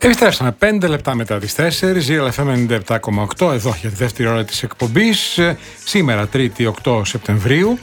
Επιστρέψαμε 5 λεπτά μετά τις 4, ZLFM 97,8 εδώ για τη δεύτερη ώρα της εκπομπής. Σήμερα, 3η 8 Σεπτεμβρίου,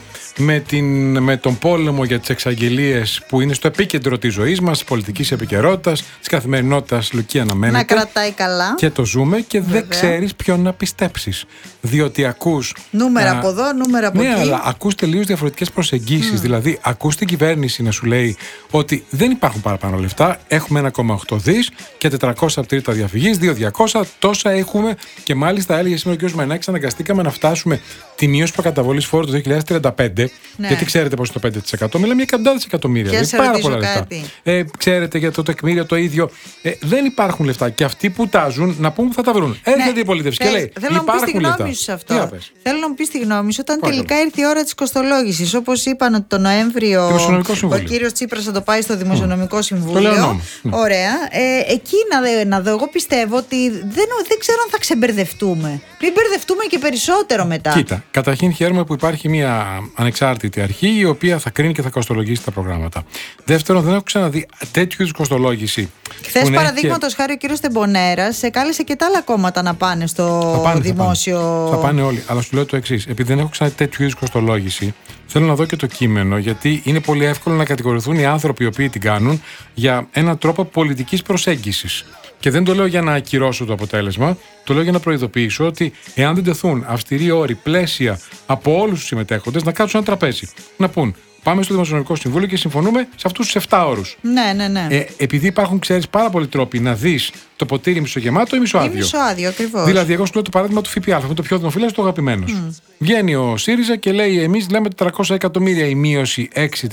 με τον πόλεμο για τις εξαγγελίες που είναι στο επίκεντρο της ζωής μας, της πολιτικής επικαιρότητας, της καθημερινότητας, Λουκή, αναμένεται. Να κρατάει καλά. Και το ζούμε και δεν ξέρεις ποιον να πιστέψεις. Διότι ακούς νούμερα από εδώ, νούμερα από εκεί. Ναι, αλλά ακούς τελείως διαφορετικές προσεγγίσεις. Δηλαδή, ακούς την κυβέρνηση να σου λέει ότι δεν υπάρχουν παραπάνω λεφτά. Έχουμε 1,8 δις και 400 τρίτα διαφυγής, 2.200, τόσα έχουμε. Και μάλιστα έλεγε σήμερα ο κ. Μανάκης, αναγκαστήκαμε να φτάσουμε τη μείωση προκαταβολής φόρου το 2035. Ναι. Γιατί ξέρετε πως το 5%, μιλάμε για εκατοντάδες εκατομμύρια. Δηλαδή πάρα πολλά λεφτά. Ξέρετε για το τεκμήριο το ίδιο. Δεν υπάρχουν λεφτά. Και αυτοί που τάζουν να πούμε που θα τα βρουν. Έρχεται η πολίτευση και λέει: υπάρχουν λεφτά. Σε αυτό. Θέλω να μου πει τη γνώμη σου όταν τελικά ήρθε η ώρα της κοστολόγησης. Όπως είπαν ότι το Νοέμβριο ο κύριος Τσίπρας θα το πάει στο Δημοσιονομικό Συμβούλιο. Ωραία. Εκεί να δω. Εγώ πιστεύω ότι δεν ξέρω αν θα ξεμπερδευτούμε. Μην μπερδευτούμε και περισσότερο μετά. Κοίτα, καταρχήν χαίρομαι που υπάρχει μια ανεξάρτητη αρχή η οποία θα κρίνει και θα κοστολογήσει τα προγράμματα. Δεύτερον, δεν έχω ξαναδεί τέτοιου είδους κοστολόγηση. Χθες, παραδείγματος χάρη, ο κύριος Τεμπονέρας κάλεσε και τα άλλα κόμματα να πάνε στο δημόσιο. Θα πάνε όλοι. Αλλά σου λέω το εξής. Επειδή δεν έχω ξαναδεί τέτοιου είδους κοστολόγηση, θέλω να δω και το κείμενο, γιατί είναι πολύ εύκολο να κατηγορηθούν οι άνθρωποι οι οποίοι την κάνουν για έναν τρόπο πολιτικής προσέγγισης. Και δεν το λέω για να ακυρώσω το αποτέλεσμα, το λέω για να προειδοποιήσω ότι εάν δεν τεθούν αυστηροί όροι, πλαίσια από όλους τους συμμετέχοντες, να κάτσουν ένα τραπέζι. Να πούν: πάμε στο Δημοσιονομικό Συμβούλιο και συμφωνούμε σε αυτούς τους 7 όρους. Ναι. Επειδή υπάρχουν, ξέρεις, πάρα πολλοί τρόποι να δεις το ποτήρι μισογεμάτο ή μισοάδιο. Ή μισοάδιο, ακριβώς. Δηλαδή, εγώ σου λέω το παράδειγμα του ΦΠΑ, που είναι το πιο δημοφιλές, το αγαπημένο. Βγαίνει ο ΣΥΡΙΖΑ και λέει: εμείς λέμε 400 εκατομμύρια η μείωση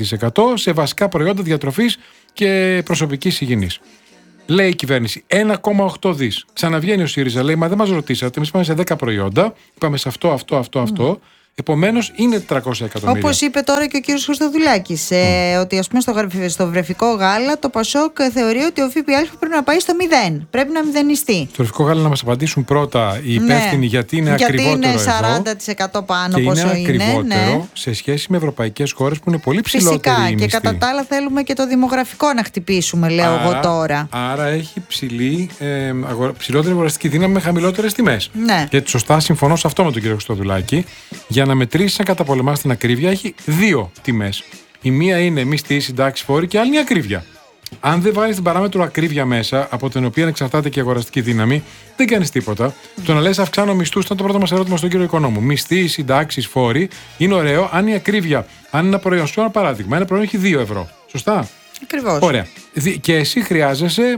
6% σε βασικά προϊόντα διατροφής και προσωπικής υγιεινής. Λέει η κυβέρνηση 1,8 δις. Ξαναβγαίνει ο ΣΥΡΙΖΑ, λέει: μα δεν μας ρωτήσατε. Εμείς πάμε σε 10 προϊόντα. Είπαμε σε αυτό. Επομένως είναι 400 εκατομμύρια. Όπως είπε τώρα και ο κύριος Χριστοδουλάκης, ότι ας πούμε στο βρεφικό γάλα το ΠΑΣΟΚ θεωρεί ότι ο ΦΠΑ πρέπει να πάει στο 0. Πρέπει να μηδενιστεί. Στο βρεφικό γάλα να μας απαντήσουν πρώτα οι υπεύθυνοι γιατί είναι ακριβότερο. Γιατί είναι 40% πάνω και πόσο είναι. Ακριβότερο σε σχέση με ευρωπαϊκές χώρες που είναι πολύ ψηλότερη η μισθή. Και κατά τα άλλα θέλουμε και το δημογραφικό να χτυπήσουμε, λέω εγώ τώρα. Άρα έχει ψηλότερη αγοραστική δύναμη με χαμηλότερες τιμές. Ναι. Και σωστά συμφωνώ σε αυτό με τον κύριο Χριστοδουλάκη. Για να μετρήσει να καταπολεμάς την ακρίβεια έχει δύο τιμές. Η μία είναι μισθή, συντάξει, φόροι και άλλη είναι ακρίβεια. Αν δεν βάλεις την παράμετρο ακρίβεια μέσα, από την οποία εξαρτάται και η αγοραστική δύναμη, δεν κάνεις τίποτα. Το να λες αυξάνω μισθούς ήταν το πρώτο μας ερώτημα στον κύριο Οικονόμου. Μισθοί, συντάξεις, φόροι είναι ωραίο αν η ακρίβεια, αν ένα προϊόν, σου ένα παράδειγμα, ένα προϊόν έχει 2 ευρώ. Σωστά. Ακριβώς. Ωραία. Και εσύ χρειάζεσαι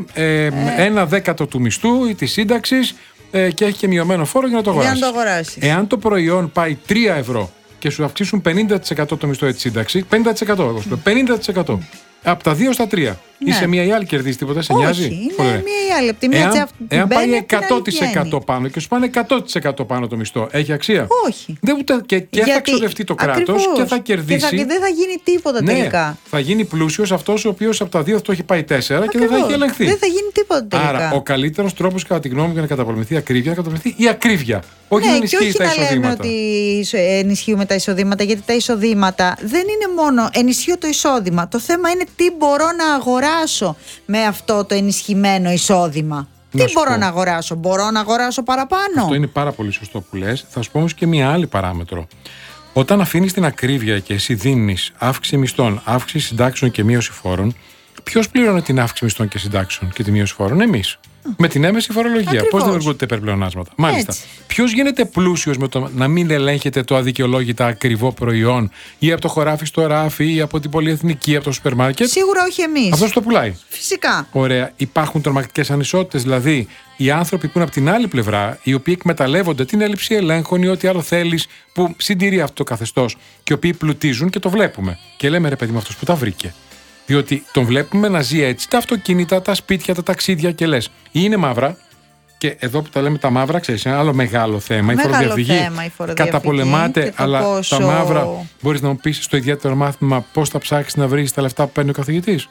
1/10 του μισθού ή της σύνταξης. Και έχει και μειωμένο φόρο για να το αγοράσεις. Εάν το προϊόν πάει 3 ευρώ και σου αυξήσουν 50% το μισθό για τη σύνταξη, 50%, εγώ σου λέω, 50%. Από τα 2 στα 3. Ναι. Είσαι μία ή άλλη, κερδίζει τίποτα, σε νοιάζει? Όχι, είναι μία ή άλλη. Από τη μία εάν πάει 100% πάνω και σου πάνε 100% πάνω το μισθό, έχει αξία? Όχι. Και θα ξοδευτεί το κράτος και θα κερδίσει. Και δεν θα γίνει τίποτα τελικά. Θα γίνει πλούσιος αυτός ο οποίος από τα 2 το έχει πάει 4 και δεν θα έχει ελεγχθεί. Δεν θα γίνει τίποτα τελικά. Άρα, ο καλύτερος τρόπος, κατά τη γνώμη μου, για να καταπολεμηθεί η ακρίβεια, να καταπολεμηθεί η ακρίβεια. Όχι να ενισχύει τα εισοδήματα. Να λέμε ότι ενισχύουμε τα εισοδήματα, γιατί τα εισοδήματα δεν είναι μόνο ενισχύω το εισόδημα. Το θέμα είναι τι μπορώ να αγοράσω με αυτό το ενισχυμένο εισόδημα. Τι μπορώ να αγοράσω? Μπορώ να αγοράσω παραπάνω? Αυτό είναι πάρα πολύ σωστό που λες. Θα σου πω όμως και μία άλλη παράμετρο. Όταν αφήνεις την ακρίβεια και εσύ δίνεις αύξηση μισθών, αύξηση συντάξεων και μείωση φόρων, ποιος πληρώνει την αύξηση μισθών και συντάξεων και τη μείωση φόρων? Εμείς. Με την έμεση φορολογία. Πώς δημιουργούνται υπερπλεονάσματα? Μάλιστα. Ποιος γίνεται πλούσιος με το να μην ελέγχεται το αδικαιολόγητα ακριβό προϊόν ή από το χωράφι στο ράφι ή από την πολυεθνική, από το σούπερ μάρκετ? Σίγουρα όχι εμείς. Αυτός το πουλάει. Φυσικά. Ωραία. Υπάρχουν τρομακτικές ανισότητες. Δηλαδή, οι άνθρωποι που είναι από την άλλη πλευρά, οι οποίοι εκμεταλλεύονται την έλλειψη ελέγχων ή ό,τι άλλο θέλεις, που συντηρεί αυτό το καθεστώς και οι οποίοι πλουτίζουν και το βλέπουμε. Και λέμε: ρε παιδί μου, αυτός που τα βρήκε. Διότι τον βλέπουμε να ζει έτσι τα αυτοκίνητα, τα σπίτια, τα ταξίδια και λες, ή είναι μαύρα, και εδώ που τα λέμε τα μαύρα, ξέρεις, είναι ένα άλλο μεγάλο θέμα. Η φοροδιαφυγή καταπολεμάται, αλλά τα μαύρα, μπορείς να μου πεις στο ιδιαίτερο μάθημα πώς θα ψάξεις να βρεις τα λεφτά που παίρνει ο καθηγητής?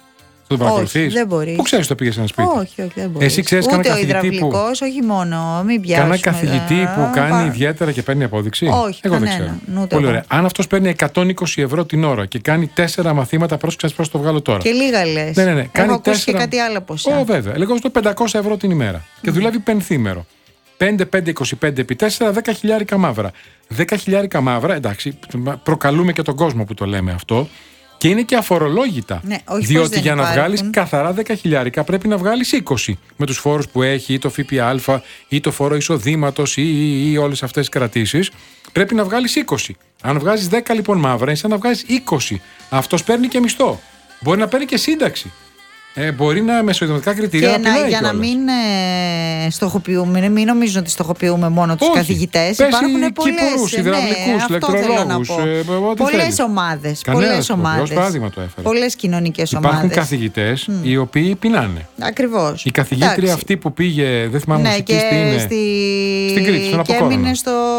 Το παρακολουθείς? Δεν μπορεί. Πού ξέρεις το πήγες σε ένα σπίτι? Όχι, δεν μπορεί. Εσύ ξέρεις κανένα καθηγητή υδραυλικός, όχι μόνο. Μην πιάσουμε. Κανένα καθηγητή που κάνει ιδιαίτερα και παίρνει απόδειξη? Όχι, εγώ δεν ξέρω. Πολύ ωραία. Αν αυτός παίρνει 120 ευρώ την ώρα και κάνει 4 μαθήματα, πρόσεξε πώς το βγάλω τώρα. Και λίγα λες. Ναι. Έχω ακούσει και κάτι άλλο ποσά. Βέβαια. Λέγω στο 500 ευρώ την ημέρα. Και δουλεύει πενθήμερο. 5-5-25 επί 4, 10.000 μαύρα. 10.000 μαύρα, εντάξει, προκαλούμε και τον κόσμο που το λέμε αυτό. Και είναι και αφορολόγητα. Ναι, όχι, διότι για να βγάλεις καθαρά 10.000 πρέπει να βγάλεις 20 με τους φόρους που έχει, ή το ΦΠΑ, ή το φόρο εισοδήματος, ή όλες αυτές τις κρατήσεις. Πρέπει να βγάλεις 20. Αν βγάζεις 10 λοιπόν μαύρα, είναι σαν να βγάζεις 20. Αυτός παίρνει και μισθό. Μπορεί να παίρνει και σύνταξη. Μπορεί να μεσοειδηματικά κριτήρια να πεινάει. Για να μην στοχοποιούμε, μην νομίζουν ότι στοχοποιούμε μόνο τους καθηγητές. Υπάρχουν πολλές υδραυλικούς, ηλεκτρολόγους. Πολλές ομάδες. Πολλές κοινωνικές ομάδες. Υπάρχουν καθηγητές οι οποίοι πεινάνε. Ακριβώς. Η καθηγήτρια αυτή που πήγε, δεν θυμάμαι μουσικής τι είναι. Στην Κρήτη, στον Αποκόρνο. Και έμεινε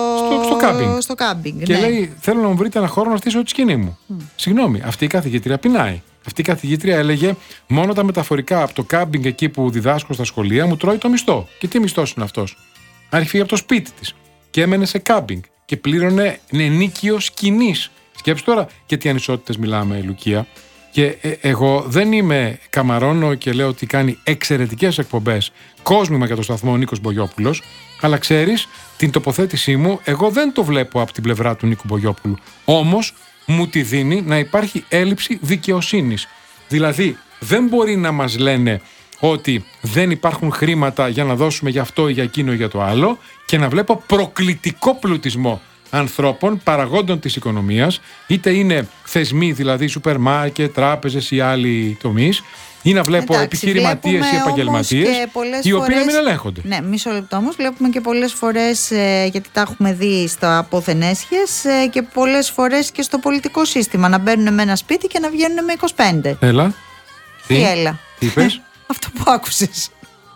στο κάμπινγκ. Και λέει: θέλω να μου βρείτε ένα χώρο να στήσω τη σκηνή μου. Συγγνώμη, αυτή η καθηγήτρια πεινάει. Αυτή η καθηγήτρια έλεγε: μόνο τα μεταφορικά από το κάμπινγκ εκεί που διδάσκω στα σχολεία μου τρώει το μισθό. Και τι μισθός είναι αυτός? Αν φύγει από το σπίτι της και έμενε σε κάμπινγκ και πλήρωνε ενίκιο σκηνής. Σκέψου τώρα και τι ανισότητες μιλάμε, Λουκία. Και εγώ δεν είμαι καμαρώνω και λέω ότι κάνει εξαιρετικές εκπομπές κόσμημα για το σταθμό ο Νίκος Μπογιόπουλος, αλλά ξέρεις, την τοποθέτησή μου εγώ δεν το βλέπω από την πλευρά του Νίκου Μπογιόπουλου. Όμως μου τη δίνει να υπάρχει έλλειψη δικαιοσύνης. Δηλαδή, δεν μπορεί να μας λένε ότι δεν υπάρχουν χρήματα για να δώσουμε για αυτό ή για εκείνο ή για το άλλο και να βλέπω προκλητικό πλουτισμό ανθρώπων, παραγόντων της οικονομίας, είτε είναι θεσμοί, δηλαδή σούπερ μάρκετ, τράπεζες ή άλλοι τομείς, ή να βλέπω επιχειρηματίες ή επαγγελματίες, οι οποίοι να μην ελέγχονται. Ναι, μισό λεπτό όμως. Βλέπουμε και πολλές φορές, γιατί τα έχουμε δει στα αποθενέσχες, και πολλές φορές και στο πολιτικό σύστημα, να μπαίνουν με ένα σπίτι και να βγαίνουν με 25. Έλα. Έλα. Τι είπες? Αυτό που άκουσες.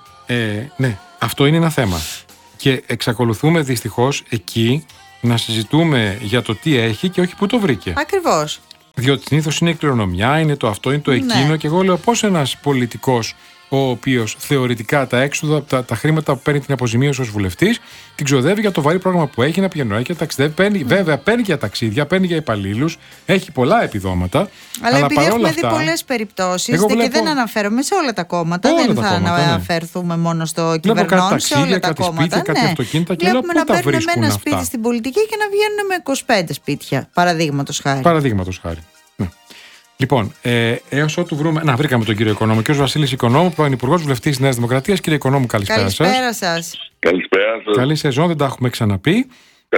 Ναι, αυτό είναι ένα θέμα. Και εξακολουθούμε δυστυχώς εκεί να συζητούμε για το τι έχει και όχι που το βρήκε. Ακριβώς. Διότι συνήθως είναι η κληρονομιά, είναι το αυτό, είναι το εκείνο. Ναι. Και εγώ λέω πώς ένας πολιτικός, ο οποίος θεωρητικά τα έξοδα, τα χρήματα που παίρνει την αποζημίωση ως βουλευτής, την ξοδεύει για το βαρύ πρόγραμμα που έχει, να πηγαίνει και ταξιδεύει. Βέβαια, παίρνει για ταξίδια, παίρνει για υπαλλήλους, έχει πολλά επιδόματα. Αλλά επειδή έχουμε δει πολλές περιπτώσεις, και δεν αναφέρομαι σε όλα τα κόμματα, δεν θα αναφερθούμε μόνο στο κυβερνών, σε όλα τα κόμματα. Κάτι αυτοκίνητα και βλέπουμε να παίρνουν με ένα σπίτι στην πολιτική και να βγαίνουν με 25 σπίτια, παραδείγματος χάρη. Λοιπόν, έως ότου βρούμε. Να, βρήκαμε τον κύριο Οικονόμου. Κύριος Βασίλης Οικονόμου, πρώην Υπουργός Βουλευτής της Νέας Δημοκρατίας. Κύριε Οικονόμου, καλησπέρα σας. Καλησπέρα σας. Καλησπέρα σας. Καλή σεζόν, δεν τα έχουμε ξαναπεί.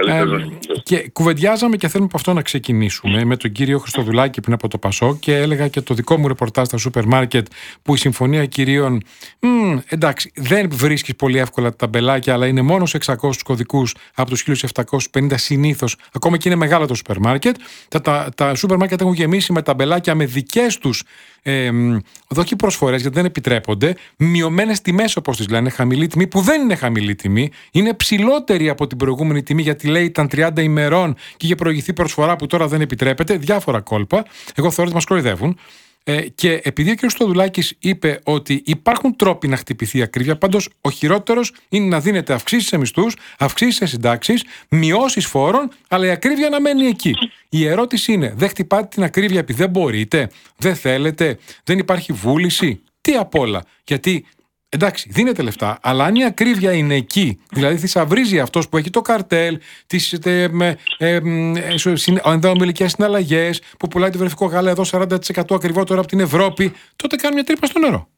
Και κουβεντιάζαμε και θέλουμε από αυτό να ξεκινήσουμε με τον κύριο Χριστοδουλάκη πριν από το Πασό και έλεγα και το δικό μου ρεπορτάζ στα σούπερ μάρκετ που η συμφωνία κυρίων εντάξει, δεν βρίσκεις πολύ εύκολα τα ταμπελάκια, αλλά είναι μόνο σε 600 κωδικούς από τους 1750 συνήθως, ακόμα και είναι μεγάλο το σούπερ μάρκετ. Τα σούπερ μάρκετ έχουν γεμίσει με ταμπελάκια με δικές τους όχι προσφορές, γιατί δεν επιτρέπονται, μειωμένες τιμές όπως τις λένε, χαμηλή τιμή που δεν είναι χαμηλή τιμή, είναι ψηλότερη από την προηγούμενη τιμή γιατί λέει ήταν 30 ημερών και είχε προηγηθεί προσφορά που τώρα δεν επιτρέπεται, διάφορα κόλπα. Εγώ θεωρώ ότι μας κοροϊδεύουν. Και επειδή ο κ. Στοδουλάκης είπε ότι υπάρχουν τρόποι να χτυπηθεί η ακρίβεια, πάντως ο χειρότερος είναι να δίνετε αυξήσεις σε μισθούς, αυξήσεις σε συντάξεις, μειώσεις φόρων, αλλά η ακρίβεια να μένει εκεί. Η ερώτηση είναι, δεν χτυπάτε την ακρίβεια επειδή δεν μπορείτε, δεν θέλετε, δεν υπάρχει βούληση? Τι απ' όλα? Γιατί εντάξει, δίνετε λεφτά, αλλά αν η ακρίβεια είναι εκεί, δηλαδή θησαυρίζει αυτός που έχει το καρτέλ, τις ενδοομιλικές συναλλαγές, που πουλάει το βρεφικό γάλα εδώ 40% ακριβότερο από την Ευρώπη, τότε κάνει μια τρύπα στο νερό.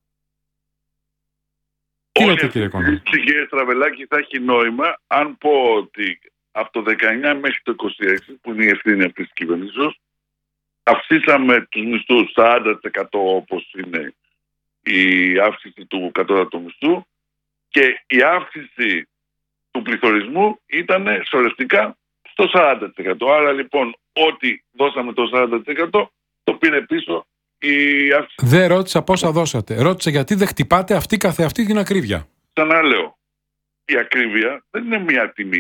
Τι λέτε, κύριε Οικονόμου? Κύριε Στραβελάκη, θα έχει νόημα αν πω ότι από το 19 μέχρι το 26, που είναι η ευθύνη αυτής της κυβερνήσεως, αυξήσαμε τους μισθούς 40% όπως είναι η αύξηση του κατώτατου μισθού, και η αύξηση του πληθωρισμού ήταν σωρευτικά στο 40%. Άρα λοιπόν ό,τι δώσαμε το 40% το πήρε πίσω η αύξηση. Δεν ρώτησα πόσα δώσατε. Ρώτησα γιατί δεν χτυπάτε αυτή καθεαυτή την ακρίβεια. Ξαναλέω, η ακρίβεια δεν είναι μια τιμή.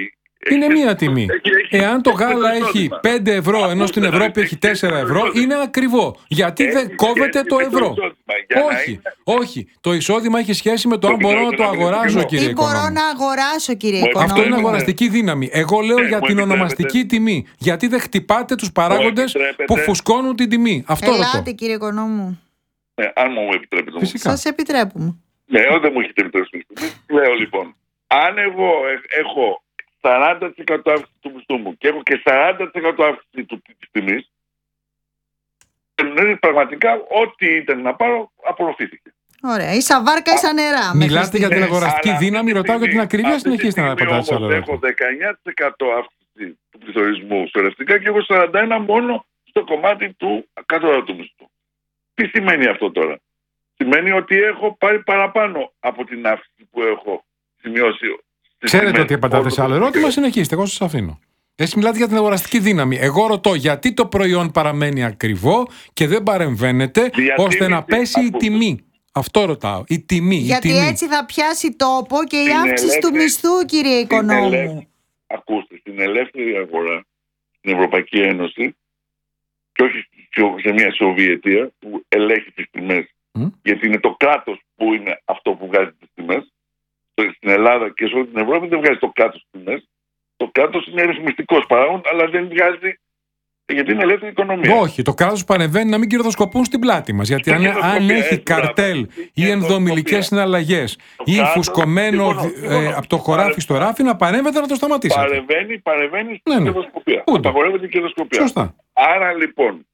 Είναι μία τιμή. Εάν το γάλα έχει 5 ευρώ ενώ στην Ευρώπη έχει 4 ευρώ, είναι ακριβό. Γιατί δεν κόβεται το ευρώ? Όχι. Το εισόδημα έχει σχέση με το αν μπορώ να το αγοράσω, κύριε Οικονόμου. Τι μπορώ να αγοράσω, κύριε Οικονόμου? Αυτό είναι αγοραστική δύναμη. Εγώ λέω για την ονομαστική τιμή. Γιατί δεν χτυπάτε τους παράγοντες που φουσκώνουν την τιμή? Αυτό ρωτώ. Ελάτε, κύριε Οικονόμου. Αν μου επιτρέπετε. Σας επιτρέπουμε. Ναι, δεν μου έχετε επιτρέψει. Λέω λοιπόν, αν εγώ έχω 40% αύξηση του μισθού μου και έχω και 40% αύξηση της τιμής, πραγματικά ό,τι ήταν να πάρω απορροφήθηκε. Ωραία. Ίσα βάρκα, ίσα νερά. Μιλάτε για την αγοραστική δύναμη, ρωτάω για την ακρίβεια, συνεχίστε να απαντάτε σε άλλο ερώτημα. Έχω 19% αύξηση του πληθωρισμού σε ρευτικά και έχω 41% μόνο στο κομμάτι του κατώτατου του μισθού. Τι σημαίνει αυτό τώρα? Σημαίνει ότι έχω πάρει παραπάνω από την αύξηση που έχω σημειώσει. Ξέρετε ότι απαντάτε σε άλλο ερώτημα, συνεχίστε, εγώ σας αφήνω. Εσείς μιλάτε για την αγοραστική δύναμη. Εγώ ρωτώ γιατί το προϊόν παραμένει ακριβό και δεν παρεμβαίνετε ώστε να πέσει η τιμή. Αυτό ρωτάω. Η τιμή. Γιατί έτσι θα πιάσει τόπο και η αύξηση του μισθού, κύριε Οικονόμου. Ακούστε, στην ελεύθερη αγορά, στην Ευρωπαϊκή Ένωση, και όχι σε μια Σοβιετία που ελέγχει τις τιμές, γιατί είναι το κράτος που είναι αυτό που βγάζει τις τιμές. Στην Ελλάδα και σε όλη την Ευρώπη δεν βγάζει το κράτος τις τιμές. Το κράτος είναι ρυθμιστικός παράγον, αλλά δεν βγάζει, γιατί είναι ελεύθερη οικονομία. Όχι, το κράτος παρεμβαίνει να μην κερδοσκοπούν στην πλάτη μας. Γιατί αν έχει καρτέλ ή ενδομιλικές συναλλαγές ή φουσκωμένο από το χωράφι στο ράφι, να παρέμβεται να το σταματήσετε. Παρεμβαίνει στην κερδοσκοπία. Απαγορεύεται η κερδοσκοπία. Σωστά. Άρα λοιπόν,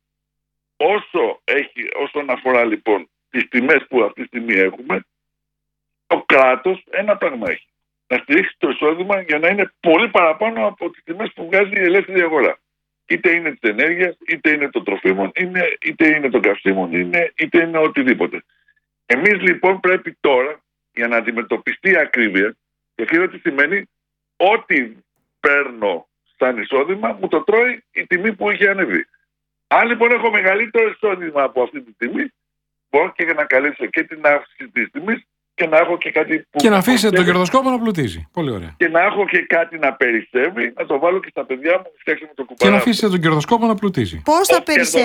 όσον αφορά λοιπόν τις τιμές που αυτή τη στιγμή έχουμε, το κράτος ένα πράγμα έχει. Να στηρίξει το εισόδημα για να είναι πολύ παραπάνω από τις τιμές που βγάζει η ελεύθερη αγορά. Είτε είναι της ενέργειας, είτε είναι των τροφίμων, είτε είναι των καυσίμων, είτε είναι οτιδήποτε. Εμείς λοιπόν πρέπει τώρα, για να αντιμετωπιστεί η ακρίβεια, και αυτό τι σημαίνει, ό,τι παίρνω σαν εισόδημα μου το τρώει η τιμή που είχε ανεβεί. Αν λοιπόν έχω μεγαλύτερο εισόδημα από αυτή τη τιμή, μπορώ και να καλύψω και την αύξηση της τιμής και να έχω και κάτι που. Και να αφήσετε τον κερδοσκόπο να πλουτίζει. Πολύ ωραία. Και να έχω και κάτι να περισσεύει, να το βάλω και στα παιδιά μου, φτιάξουμε το κουμπάρι. Και να αφήσετε τον κερδοσκόπο να πλουτίζει. Πώς θα περισσεύει?